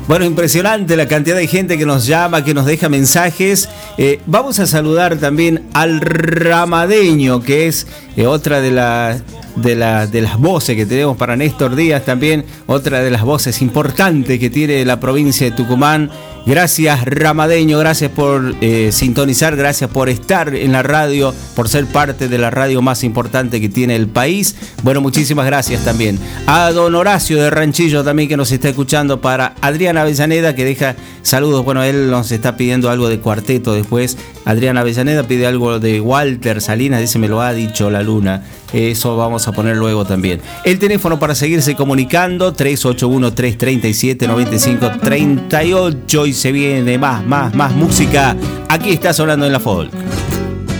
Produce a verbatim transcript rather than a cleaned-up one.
Bueno, impresionante la cantidad de gente que nos llama, que nos deja mensajes. Eh, vamos a saludar también al Ramadeño, que es eh, otra de, la, de, la, de las voces que tenemos para Néstor Díaz también, otra de las voces importantes que tiene la provincia de Tucumán. Gracias, Ramadeño, gracias por eh, sintonizar, gracias por estar en la radio, por ser parte de la radio más importante que tiene el país. Bueno, muchísimas gracias también. A don Horacio de Ranchillo también, que nos está escuchando, para Adriana Avellaneda, que deja saludos. Bueno, él nos está pidiendo algo de cuarteto después. Adriana Avellaneda pide algo de Walter Salinas, dice: me lo ha dicho la luna. Eso vamos a poner luego también. El teléfono para seguirse comunicando, tres ocho uno, tres tres siete, nueve cinco tres ocho. Y se viene más, más, más música. Aquí está sonando en la Folk.